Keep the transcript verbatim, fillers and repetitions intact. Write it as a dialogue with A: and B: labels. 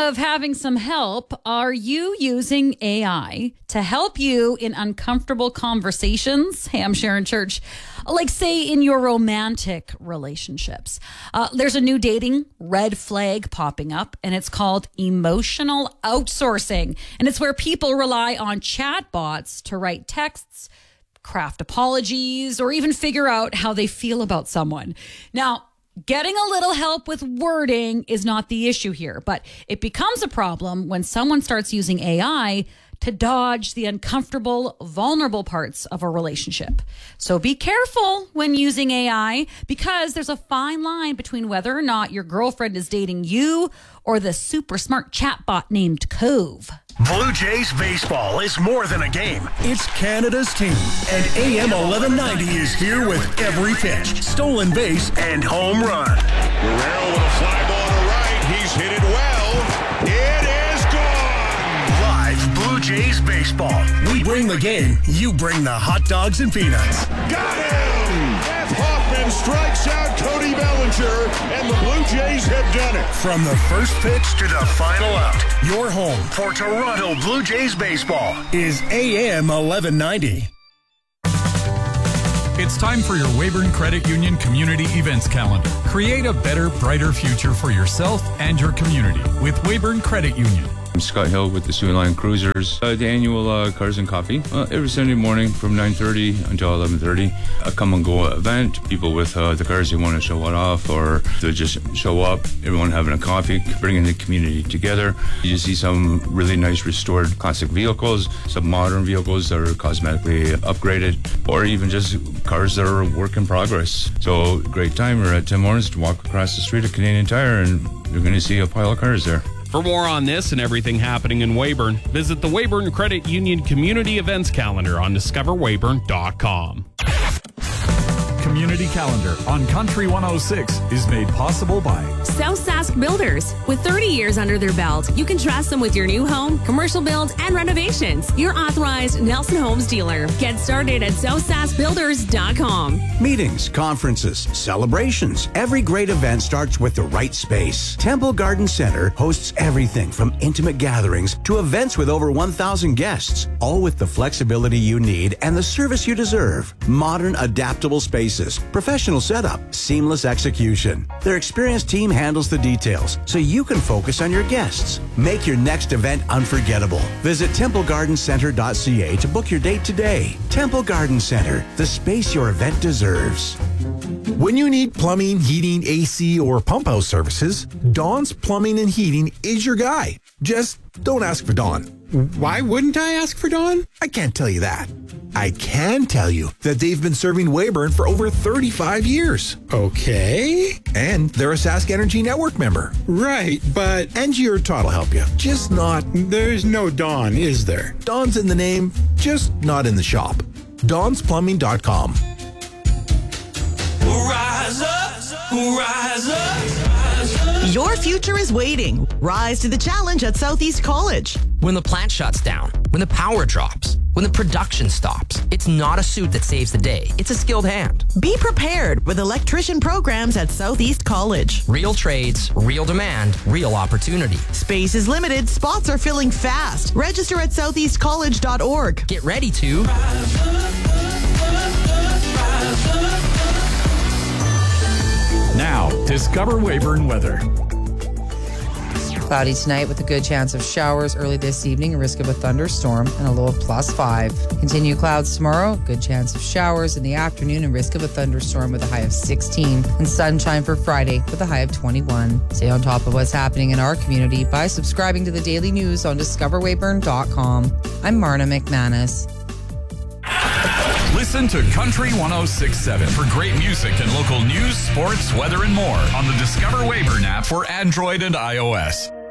A: of having some help, are you using A I to help you in uncomfortable conversations? Hey, I'm Sharon Church. Like, say, in your romantic relationships. Uh, there's a new dating red flag popping up, and it's called emotional outsourcing. And it's where people rely on chatbots to write texts, craft apologies, or even figure out how they feel about someone. Now, getting a little help with wording is not the issue here, but it becomes a problem when someone starts using A I to dodge the uncomfortable, vulnerable parts of a relationship. So be careful when using A I, because there's a fine line between whether or not your girlfriend is dating you or the super smart chatbot named Cove.
B: Blue Jays baseball is more than a game. It's Canada's team. And A M eleven ninety is here with every pitch, stolen base, and home run.
C: Guerrero with a fly ball to right. He's hit it well. It is gone.
B: Live Blue Jays baseball. We bring the game. You bring the hot dogs and peanuts.
C: Got him! Jeff Hoffman strikes out Cody Bellinger, and the Blue Jays have done it.
B: From the first pitch to the final out, your home for Toronto Blue Jays baseball is A M eleven ninety.
D: It's time for your Weyburn Credit Union Community Events Calendar. Create a better, brighter future for yourself and your community with Weyburn Credit Union.
E: I'm Scott Hill with the Soo Line Cruisers. Uh, the annual uh, Cars and Coffee. Uh, every Sunday morning from nine thirty until eleven thirty. A come and go event. People with uh, the cars they want to show it off, or they just show up. Everyone having a coffee, bringing the community together. You see some really nice restored classic vehicles, some modern vehicles that are cosmetically upgraded, or even just cars that are work in progress. So great time. We're at Tim Hortons to walk across the street at Canadian Tire, and you're going to see a pile of cars there.
F: For more on this and everything happening in Weyburn, visit the Weyburn Credit Union Community Events Calendar on discover weyburn dot com.
D: Community Calendar on Country one oh six is made possible by
G: South Sask Builders. With thirty years under their belt, you can trust them with your new home, commercial build, and renovations. Your authorized Nelson Homes dealer. Get started at south sask builders dot com.
H: Meetings, conferences, celebrations. Every great event starts with the right space. Temple Garden Center hosts everything from intimate gatherings to events with over one thousand guests, all with the flexibility you need and the service you deserve. Modern, adaptable spaces, professional setup, seamless execution. Their experienced team handles the details so you can focus on your guests. Make your next event unforgettable. Visit temple garden center dot c a to book your date today. Temple Garden Center, the space your event deserves.
I: When you need plumbing, heating, A C, or pump house services, Dawn's Plumbing and Heating is your guy. Just don't ask for Dawn. Why wouldn't I ask for Dawn? I can't tell you that. I can tell you that they've been serving Weyburn for over thirty-five years. Okay. And they're a Sask Energy Network member. Right, but Angie or Todd will help you. Just not... There's no Dawn, is there? Dawn's in the name, just not in the shop. dawns plumbing dot com.
J: Rise up, rise up. Your future is waiting. Rise to the challenge at Southeast College.
K: When the plant shuts down, when the power drops, when the production stops, it's not a suit that saves the day. It's a skilled hand.
J: Be prepared with electrician programs at Southeast College.
K: Real trades, real demand, real opportunity.
J: Space is limited. Spots are filling fast. Register at southeast college dot org.
K: Get ready to...
J: Rise up,
D: rise up. Now, discover Weyburn weather.
L: Cloudy tonight with a good chance of showers early this evening, a risk of a thunderstorm, and a low of plus five. Continue clouds tomorrow, good chance of showers in the afternoon, and risk of a thunderstorm with a high of sixteen. And sunshine for Friday with a high of twenty-one. Stay on top of what's happening in our community by subscribing to the daily news on discover weyburn dot com. I'm Marna McManus.
D: Listen to Country one oh six point seven for great music and local news, sports, weather, and more on the Discover Weyburn app for Android and iOS.